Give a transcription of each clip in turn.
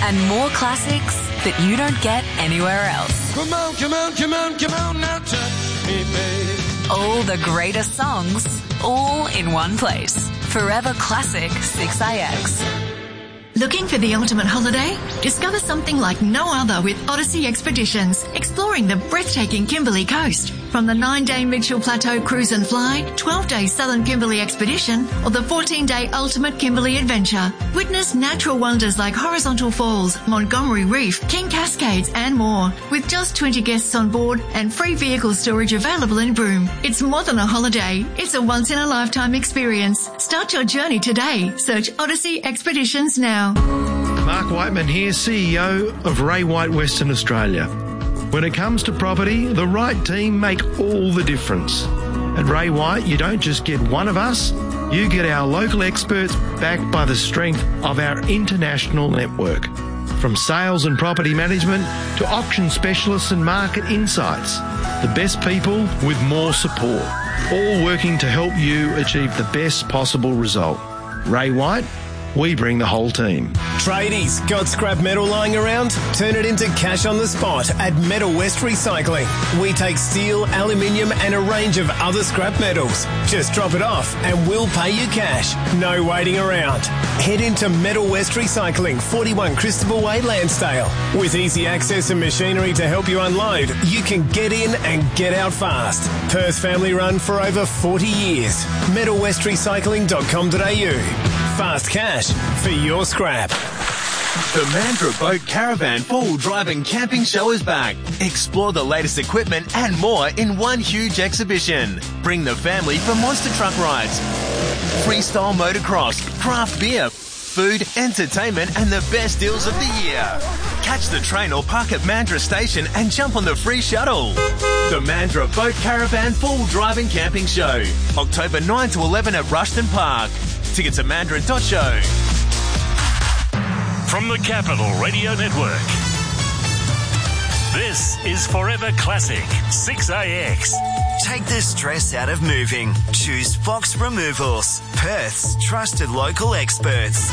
and more classics that you don't get anywhere else. Come on, come on, come on, come on, now touch me, babe. All the greatest songs, all in one place. Forever Classic 6AX. Looking for the ultimate holiday? Discover something like no other with Odyssey Expeditions, exploring the breathtaking Kimberley coast. From the 9-day Mitchell Plateau Cruise and Fly, 12-day Southern Kimberley Expedition, or the 14-day Ultimate Kimberley Adventure. Witness natural wonders like Horizontal Falls, Montgomery Reef, King Cascades and more. With just 20 guests on board and free vehicle storage available in Broome. It's more than a holiday. It's a once-in-a-lifetime experience. Start your journey today. Search Odyssey Expeditions now. Mark Whiteman here, CEO of Ray White Western Australia. When it comes to property, the right team make all the difference. At Ray White, you don't just get one of us, you get our local experts backed by the strength of our international network. From sales and property management to auction specialists and market insights, the best people with more support, all working to help you achieve the best possible result. Ray White, we bring the whole team. Tradies, got scrap metal lying around? Turn it into cash on the spot at Metal West Recycling. We take steel, aluminium and a range of other scrap metals. Just drop it off and we'll pay you cash. No waiting around. Head into Metal West Recycling, 41 Christabel Way, Landsdale. With easy access and machinery to help you unload, you can get in and get out fast. Perth family run for over 40 years. metalwestrecycling.com.au. Fast cash for your scrap. The Mandurah Boat Caravan 4-wheel drive and camping show is back. Explore the latest equipment and more in one huge exhibition. Bring the family for monster truck rides, freestyle motocross, craft beer, food, entertainment and the best deals of the year. Catch the train or park at Mandurah Station and jump on the free shuttle. The Mandurah Boat Caravan 4-wheel drive and camping show. October 9 to 11 at Rushton Park. Tickets at mandurah.show. From the Capital Radio Network, this is Forever Classic 6AX. Take the stress out of moving. Choose Fox Removals, Perth's trusted local experts.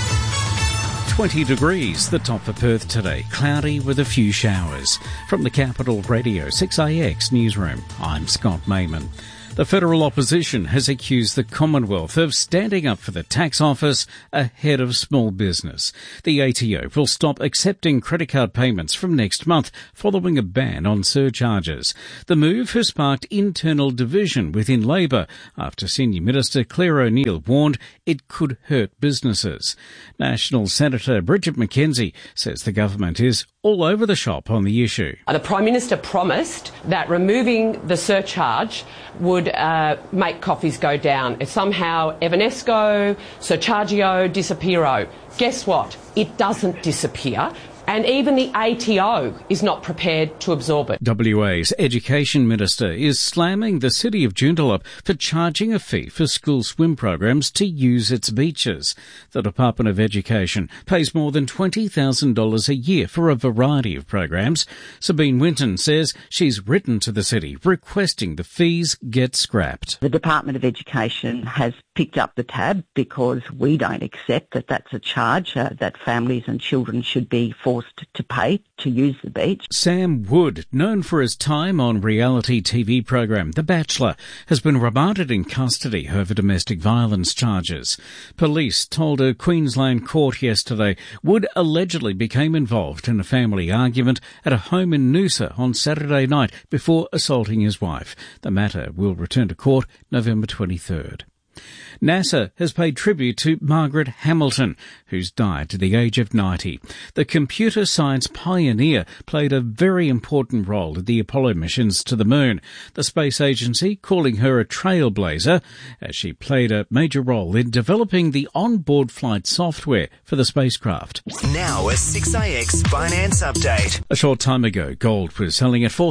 20 degrees, the top for Perth today. Cloudy with a few showers. From the Capital Radio 6AX newsroom, I'm Scott Mayman. The federal opposition has accused the Commonwealth of standing up for the tax office ahead of small business. The ATO will stop accepting credit card payments from next month following a ban on surcharges. The move has sparked internal division within Labor after Senior Minister Claire O'Neill warned it could hurt businesses. National Senator Bridget McKenzie says the government is all over the shop on the issue. The Prime Minister promised that removing the surcharge would make coffees go down. It's somehow Evanesco, Surchargio, Disappearo. Guess what? It doesn't disappear. And even the ATO is not prepared to absorb it. WA's Education Minister is slamming the city of Joondalup for charging a fee for school swim programs to use its beaches. The Department of Education pays more than $20,000 a year for a variety of programs. Sabine Winton says she's written to the city requesting the fees get scrapped. The Department of Education has picked up the tab because we don't accept that that's a charge that families and children should be forced to pay to use the beach. Sam Wood, known for his time on reality TV program The Bachelor, has been remanded in custody over domestic violence charges. Police told a Queensland court yesterday Wood allegedly became involved in a family argument at a home in Noosa on Saturday night before assaulting his wife. The matter will return to court November 23rd. NASA has paid tribute to Margaret Hamilton, who's died at the age of 90. The computer science pioneer played a very important role in the Apollo missions to the moon, the space agency calling her a trailblazer, as she played a major role in developing the onboard flight software for the spacecraft. Now a 6AX finance update. A short time ago, gold was selling at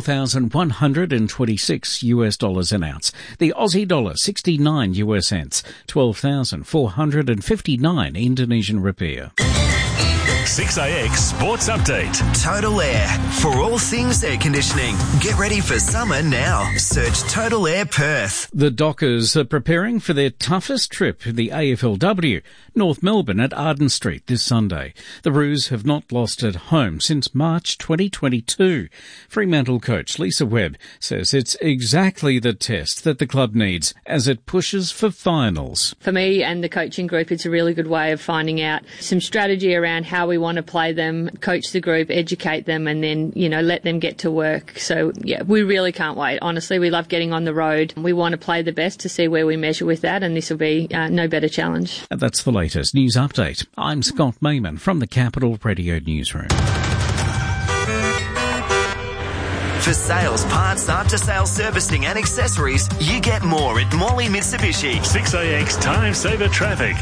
$4,126 an ounce. The Aussie dollar 69 US cents. 12,459 Indonesian rupiah. 6AX Sports Update. Total Air. For all things air conditioning. Get ready for summer now. Search Total Air Perth. The Dockers are preparing for their toughest trip in the AFLW, North Melbourne at Arden Street this Sunday. The Roos have not lost at home since March 2022. Fremantle coach Lisa Webb says it's exactly the test that the club needs as it pushes for finals. For me and the coaching group, it's a really good way of finding out some strategy around how we want to play them, coach the group, educate them, and then, let them get to work. So, we really can't wait. Honestly, we love getting on the road. We want to play the best to see where we measure with that, and this will be no better challenge. And that's the latest news update. I'm Scott Mayman from the Capital Radio Newsroom. For sales, parts, after-sales servicing and accessories, you get more at Morley Mitsubishi. 6AX Time Saver Traffic.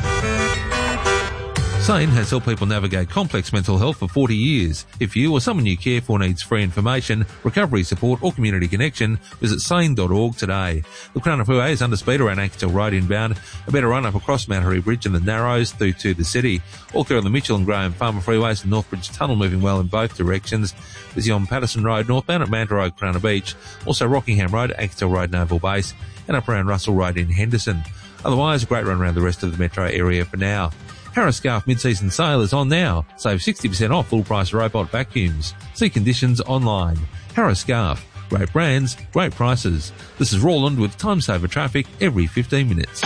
SANE has helped people navigate complex mental health for 40 years. If you or someone you care for needs free information, recovery support or community connection, visit sane.org today. The Crown of Hua is under speed around Axtell Road inbound, a better run up across Mount Hurry Bridge and the Narrows through to the city. All clear on the Mitchell and Graham Farmer Freeways and Northbridge Tunnel moving well in both directions. Busy on Patterson Road northbound at Manta Road, Crown Beach. Also Rockingham Road, Axtell Road, Naval Base, and up around Russell Road in Henderson. Otherwise, a great run around the rest of the metro area for now. Harris Scarf mid-season sale is on now. Save 60% off full-price robot vacuums. See conditions online. Harris Scarf. Great brands, great prices. This is Roland with Time Saver Traffic every 15 minutes.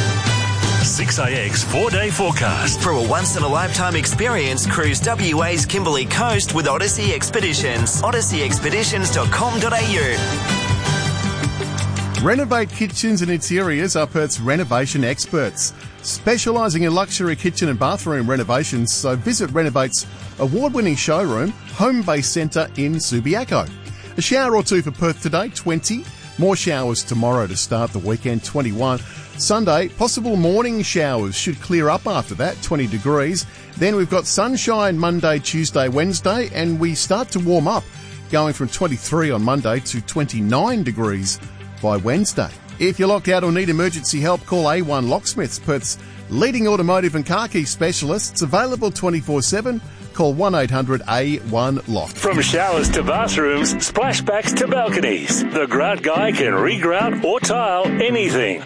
6AX 4-day forecast. For a once-in-a-lifetime experience, cruise WA's Kimberley Coast with Odyssey Expeditions. odysseyexpeditions.com.au. Renovate Kitchens and Interiors are Perth's renovation experts, specialising in luxury kitchen and bathroom renovations. So visit Renovate's award-winning showroom, Home Base Centre in Subiaco. A shower or two for Perth today, 20. More showers tomorrow to start the weekend, 21. Sunday, possible morning showers should clear up after that, 20 degrees. Then we've got sunshine Monday, Tuesday, Wednesday, and we start to warm up, going from 23 on Monday to 29 degrees by Wednesday. If you're locked out or need emergency help, call A1 Locksmiths, Perth's leading automotive and car key specialists. Available 24/7. Call 1-800-A1-LOCK. From showers to bathrooms, splashbacks to balconies, the Grout Guy can regrout or tile anything.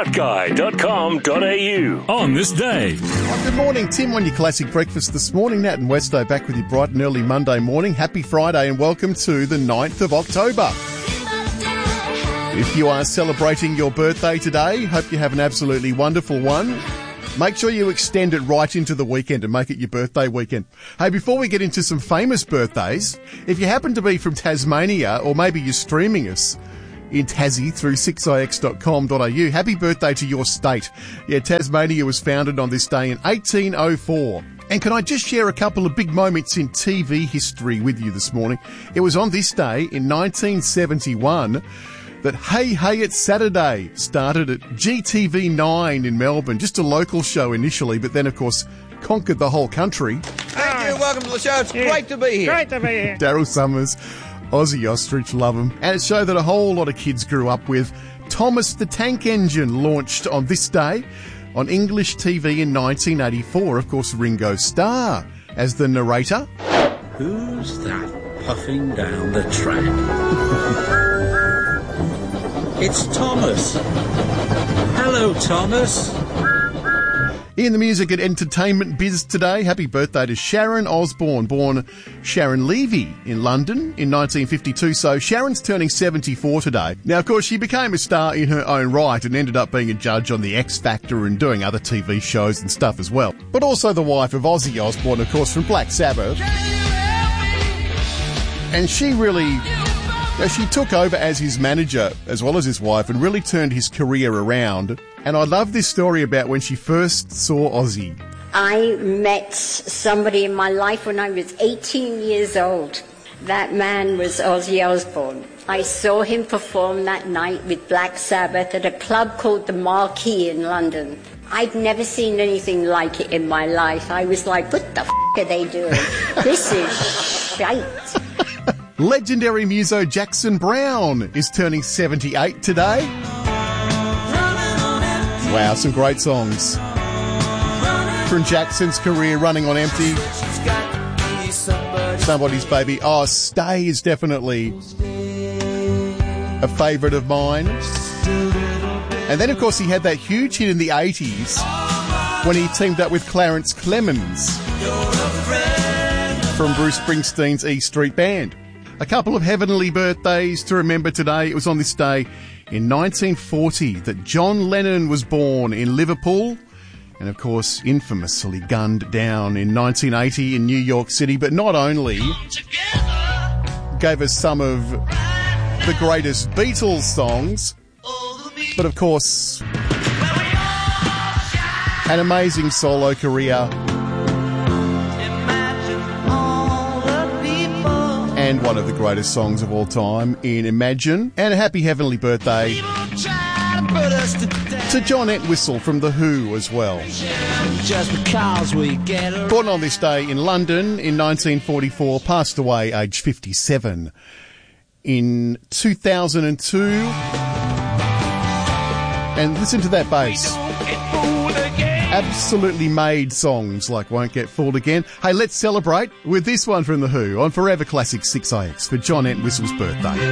thegroutguy.com.au. On this day. Good morning, Tim, on your classic breakfast this morning. Nat and Westo back with you bright and early Monday morning. Happy Friday and welcome to the 9th of October. If you are celebrating your birthday today, hope you have an absolutely wonderful one. Make sure you extend it right into the weekend and make it your birthday weekend. Hey, before we get into some famous birthdays, if you happen to be from Tasmania, or maybe you're streaming us in Tassie through 6ix.com.au, happy birthday to your state. Yeah, Tasmania was founded on this day in 1804. And can I just share a couple of big moments in TV history with you this morning? It was on this day in 1971 that Hey Hey It's Saturday started at GTV9 in Melbourne, just a local show initially, but then, of course, conquered the whole country. Thank you, welcome to the show. It's great to be here. Great to be here. Daryl Summers, Ozzy Ostrich, love him. And it's a show that a whole lot of kids grew up with. Thomas the Tank Engine launched on this day on English TV in 1984. Of course, Ringo Starr as the narrator. Who's that puffing down the track? It's Thomas. Hello, Thomas. In the music and entertainment biz today, happy birthday to Sharon Osbourne, born Sharon Levy in London in 1952. So Sharon's turning 74 today. Now, of course, she became a star in her own right and ended up being a judge on The X Factor and doing other TV shows and stuff as well. But also the wife of Ozzy Osbourne, of course, from Black Sabbath. And she really... she took over as his manager as well as his wife and really turned his career around. And I love this story about when she first saw Ozzy. I met somebody in my life when I was 18 years old. That man was Ozzy Osbourne. I saw him perform that night with Black Sabbath at a club called the Marquee in London. I'd never seen anything like it in my life. I was like, what the f*** are they doing? This is shite. Legendary muso Jackson Browne is turning 78 today. Wow, some great songs from Jackson's career, Running on Empty. Somebody's Baby. Oh, Stay is definitely a favourite of mine. And then, of course, he had that huge hit in the 80s when he teamed up with Clarence Clemens from Bruce Springsteen's E Street Band. A couple of heavenly birthdays to remember today. It was on this day in 1940 that John Lennon was born in Liverpool and, of course, infamously gunned down in 1980 in New York City. But not only gave us some of the greatest Beatles songs, but, of course, an amazing solo career and one of the greatest songs of all time in Imagine. And a happy heavenly birthday to John Entwistle from The Who as well. Born on this day in London in 1944, passed away aged 57 in 2002. And listen to that bass. Absolutely made songs like Won't Get Fooled Again. Hey, let's celebrate with this one from The Who on Forever Classic 6IX for John Entwistle's birthday.